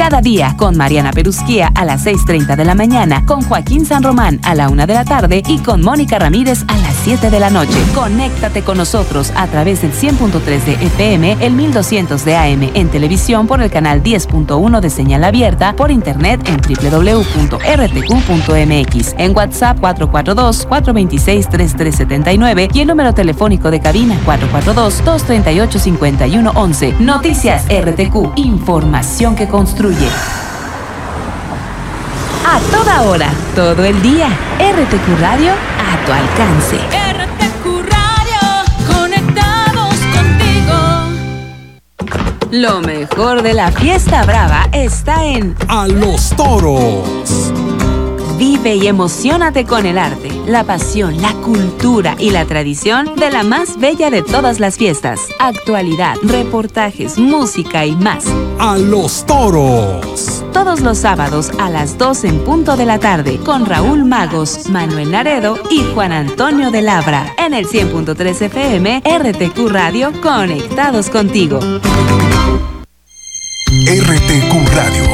cada día, con Mariana Perusquía a las 6:30 de la mañana, con Joaquín San Román a la 1 de la tarde y con Mónica Ramírez a las 7 de la noche. Conéctate con nosotros a través del 100.3 de FM, el 1200 de AM en televisión por el canal 10.1 de señal abierta, por internet en www.rtq.mx, en WhatsApp 442-426-3379 y el número telefónico de cabina 442-238-5111. Noticias RTQ, información que construye. A toda hora, todo el día, RTQ Radio a tu alcance. RTQ Radio, conectados contigo. Lo mejor de la fiesta brava está en A los Toros. Vive y emociónate con el arte, la pasión, la cultura y la tradición de la más bella de todas las fiestas. Actualidad, reportajes, música y más. A los Toros. Todos los sábados a las 2 en punto de la tarde con Raúl Magos, Manuel Naredo y Juan Antonio de Labra. En el 100.3 FM, RTQ Radio, conectados contigo. RTQ Radio.